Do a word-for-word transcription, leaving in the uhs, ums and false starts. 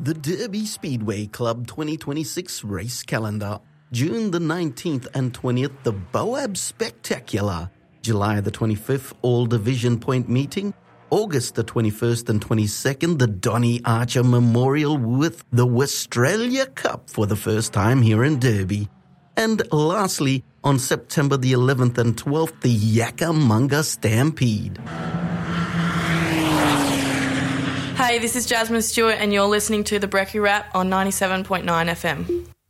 The Derby Speedway Club twenty twenty-six race calendar. June the nineteenth and twentieth, the Boab Spectacular. July the twenty-fifth, All Division Point Meeting. August the twenty-first and twenty-second, the Donny Archer Memorial with the Westralia Cup for the first time here in Derby. And lastly, on September the eleventh and twelfth, the Yakkamunga Stampede. Hey, this is Jasmine Stewart and you're listening to the Brekkie Wrap on ninety-seven point nine F M.